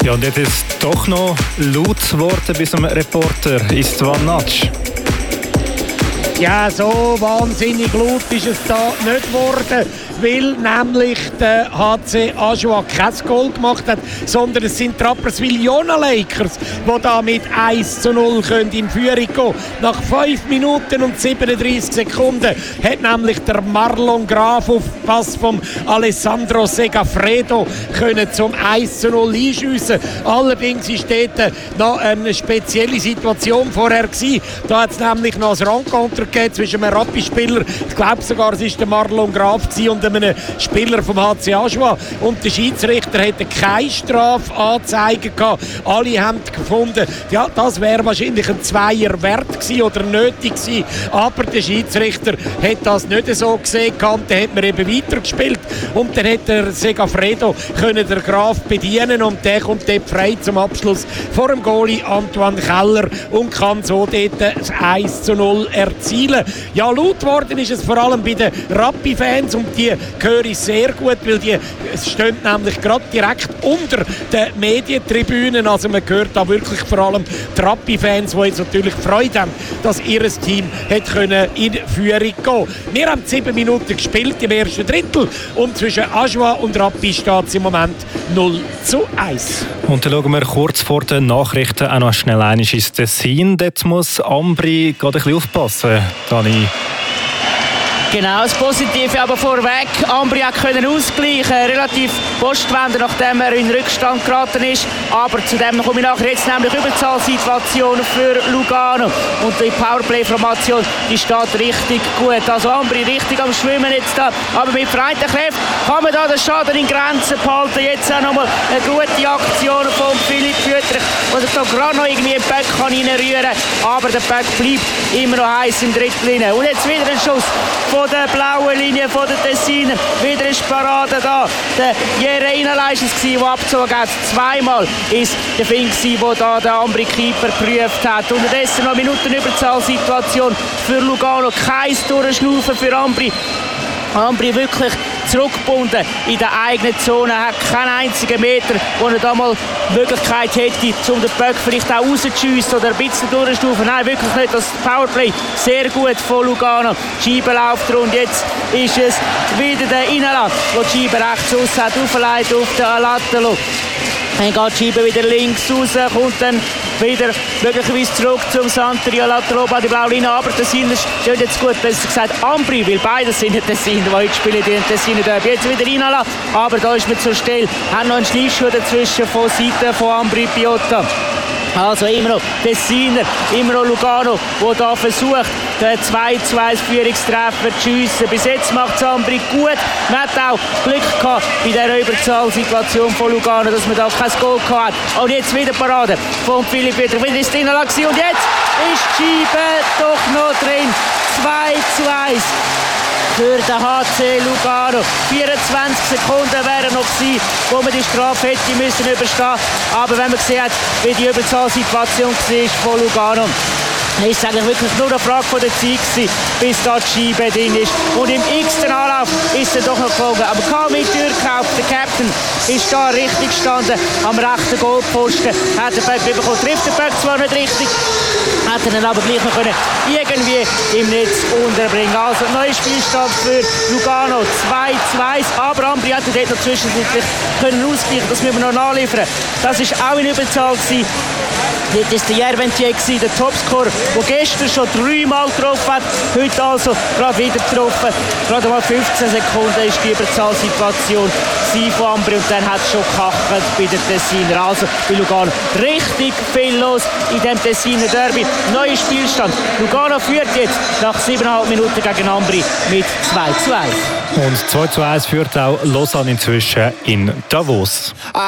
Ja, und jetzt ist es doch noch laut geworden bei so einem Reporter Istvan Nagy. Ja, so wahnsinnig laut ist es da nicht geworden, weil nämlich der HC Ajoie kein Goal gemacht hat, sondern es sind die Rapperswil Jona Lakers, die da mit 1:0 in Führung gehen können. Nach 5 Minuten und 37 Sekunden hat nämlich der Marlon Graf auf Pass vom Alessandro Segafredo können zum 1:0 einschiessen. Allerdings war dort noch eine spezielle Situation vorher gewesen. Da hat es nämlich noch ein Rencontre zwischen einem Rappi-Spieler, ich glaube sogar es war der Marlon Graf und einem Spieler vom HC Ajoie, und der Schiedsrichter hätte keine Strafanzeige gehabt. Alle haben gefunden, ja, das wäre wahrscheinlich ein Zweier wert gewesen oder nötig gewesen, aber der Schiedsrichter hat das nicht so gesehen gehabt. Dann hat man eben weitergespielt und dann hat der Segafredo können der Graf bedienen und der kommt dort frei zum Abschluss vor dem Goalie Antoine Keller und kann so dort das 1:0 erzielen. Ja, laut worden ist es vor allem bei den Rappi-Fans und die höre ich sehr gut, weil die stehen nämlich gerade direkt unter den Medientribünen. Also man hört da wirklich vor allem die Rappi-Fans, die jetzt natürlich Freude haben, dass ihr Team hat können in Führung gehen. Wir haben 7 Minuten gespielt im ersten Drittel und zwischen Ajoie und Rappi steht es im Moment 0:1. Und dann schauen wir kurz vor den Nachrichten auch noch schnell ein ins Tessin. Dort muss Ambri gerade ein bisschen aufpassen, Dani. Genau, das Positive aber vorweg. Ambri hat können ausgleichen, relativ postwende, nachdem er in Rückstand geraten ist. Aber zu dem komme ich nachher jetzt, nämlich Überzahlsituation für Lugano. Und die Powerplay-Formation, die steht richtig gut. Also Ambri richtig am Schwimmen jetzt da. Aber mit vereinten Kräften kann man da den Schaden in Grenzen behalten. Jetzt auch nochmal eine gute Aktion von Philipp Wüttrich, der sich da gerade noch irgendwie im Böck reinrühren kann. Aber der Böck bleibt immer noch heiß im Drittel. Und jetzt wieder ein Schuss von der blauen Linie von den Tessiner. Wieder ist Parade da. Der Jereina ist es, der abgezogen hat. Zweimal ist der Fink, der da den Ambri-Keeper geprüft hat. Unterdessen noch Minutenüberzahlsituation für Lugano. Kein Durchschnaufen für Ambri. Ambri wirklich zurückgebunden in der eigenen Zone, hat keinen einzigen Meter, wo er da mal die Möglichkeit hätte, um den Böck vielleicht auch rauszuschiessen oder ein bisschen durchzustufen. Nein, wirklich nicht. Das Powerplay sehr gut von Lugano. Die Scheibe läuft rund. Jetzt ist es wieder der Inala, der die Scheibe rechts raus hat, aufgeleitet auf den Alatalo. Dann geht die Scheibe wieder links raus, kommt dann wieder möglicherweise zurück zum Santeria Latroba, die blaue Linie. Aber Tessiner steht jetzt gut, besser gesagt Ambri, weil beide sind Tessiner, die heute spielen, die Tessiner Derby. Jetzt wieder reinlassen, aber da ist man zur Stelle. Haben noch einen Schleifschuh dazwischen von Seiten von Ambri Piotta. Also immer noch Tessiner, immer noch Lugano, der da versucht, den 2:2 Führungstreffer zu schiessen. Bis jetzt macht es Ambri gut. Man hat auch Glück gehabt bei dieser Überzahlsituation von Lugano, dass man da kein Goal gehabt hat. Und jetzt wieder Parade von Philipp Wüttrich. Wieder ist drin und jetzt ist die Scheibe doch noch drin. 2:1. Für den HC Lugano. 24 Sekunden wären noch gewesen, wo man die Strafe hätte müssen überstehen. Aber wenn man gesehen hat, wie die Überzahlsituation war von Lugano, ist es eigentlich wirklich nur eine Frage von der Zeit gewesen, bis da die Scheibe drin ist. Und im x-ten Anlauf ist er doch noch geflogen. Aber Kamil Türkauf, der Captain, ist da richtig gestanden am rechten Goalposten. Hat den Böck bekommen, trifft den Böck zwar nicht richtig, hat er dann aber gleich noch können irgendwie im Netz unterbringen. Also neuer Spielstand für Lugano, 2:2. Aber Ambri hat dort noch zwischenzeitlich können ausgleichen, das müssen wir noch nachliefern. Das war auch in Überzahl gewesen. Dort war der Jerventier, der Topscorer, der gestern schon 3-mal getroffen hat, heute also gerade wieder getroffen. Gerade mal 15 Sekunden ist die Überzahlsituation von Ambri und dann hat es schon gekachelt bei den Tessiner. Also bei Lugano richtig viel los in dem Tessiner Derby. Neuer Spielstand. Lugano führt jetzt nach 7,5 Minuten gegen Ambri mit 2:1. Und 2:1 führt auch Lausanne inzwischen in Davos.